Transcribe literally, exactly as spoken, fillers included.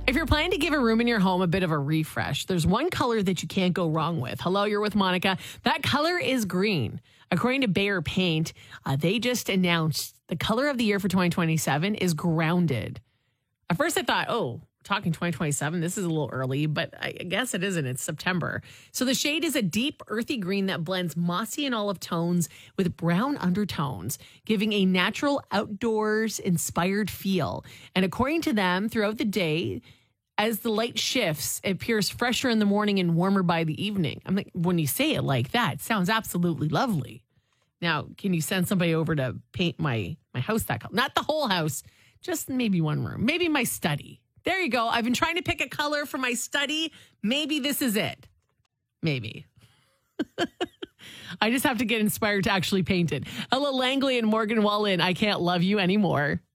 If you're planning to give a room in your home a bit of a refresh, there's one color that you can't go wrong with. Hello, you're with Monica. That color is green. According to Behr Paint, uh, they just announced the color of the year for twenty twenty-seven is grounded. At first I thought, oh, talking twenty twenty-seven, this is a little early, but I guess it isn't. It's September. So the shade is a deep, earthy green that blends mossy and olive tones with brown undertones, giving a natural outdoors-inspired feel. And according to them, throughout the day, as the light shifts, it appears fresher in the morning and warmer by the evening. I'm like, when you say it like that, it sounds absolutely lovely. Now, can you send somebody over to paint my, my house that color? Not the whole house, just maybe one room, maybe my study. There you go. I've been trying to pick a color for my study. Maybe this is it. Maybe. I just have to get inspired to actually paint it. Ella Langley and Morgan Wallen, I Can't Love You Anymore.